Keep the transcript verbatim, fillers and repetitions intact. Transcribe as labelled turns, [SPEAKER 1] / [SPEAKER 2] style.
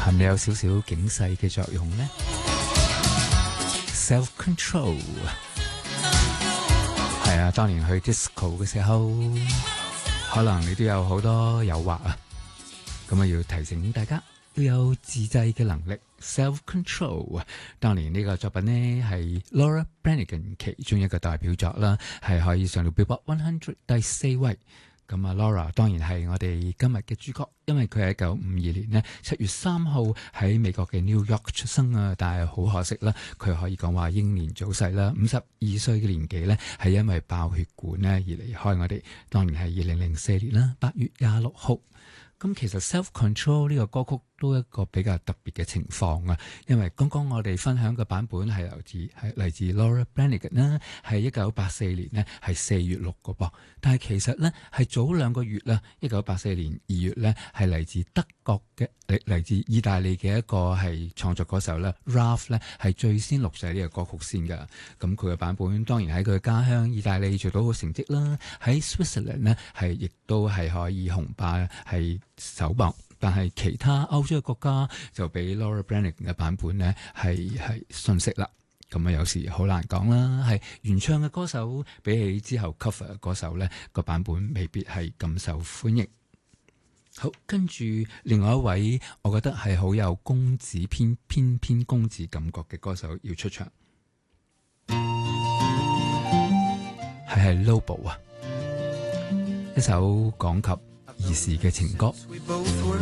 [SPEAKER 1] 係咪有少少警世嘅作用呢？ Self-control 係啊，當年去 disco 嘅時候，可能你都有好多誘惑啊，咁啊要提醒大家要有自制嘅能力。Self-control 啊，當年呢個作品呢係 Laura Branigan 其中一個代表作啦，係可以上到 Billboard 一百第四位。咁啊 Laura 當然係我哋今日嘅主角，因為佢係一九五二年呢七月三號喺美國嘅 New York 出生啊，但係好可惜啦，佢可以講話英年早逝啦，五十二歲嘅年紀呢係因為爆血管呢而離開我哋，當然係二零零四年啦八月廿六號。咁其實 Self-control 呢個歌曲都一個比較特別嘅情況啊，因為剛剛我哋分享嘅版本係嚟自係嚟自 Laura Branigan 啦，係一九八四年呢係四月六個噃，但係其實呢係早兩個月啦，一九八四年二月呢係嚟自德國嘅嚟嚟自意大利嘅一個係創作歌手咧 Ralph 呢係最先錄製呢個歌曲先㗎，咁佢嘅版本當然喺佢嘅家鄉意大利做到好成績啦，喺 Switzerland 呢係亦都係可以紅霸係首榜，但係其他歐洲嘅國家就俾 Laura Branigan 嘅版本呢係係遜色啦。咁啊有時好難講啦，係原唱嘅歌手比起之後 cover 嘅歌手呢個版本未必係咁受歡迎。好，跟住另外一位我覺得係好有公子偏偏偏公子感覺嘅歌手要出場，係係 Lobo 啊，一首講及兒時嘅情歌。